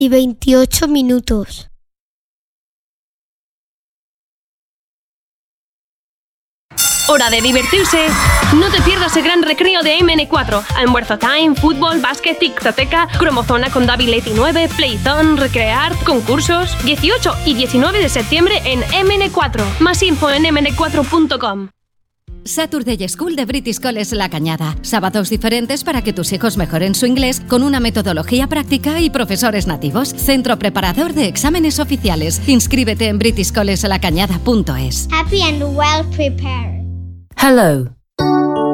y 28 minutos. Hora de divertirse. No te pierdas el gran recreo de MN4. Almuerzo time, fútbol, básquet, tictoteca, cromozona con David Leti 9, Playzone, Recrear, concursos. 18 y 19 de septiembre en MN4. Más info en mn4.com. Saturday School de British College La Cañada. Sábados diferentes para que tus hijos mejoren su inglés con una metodología práctica y profesores nativos. Centro preparador de exámenes oficiales. Inscríbete en britishcollegelacañada.es. Happy and well prepared. Hello,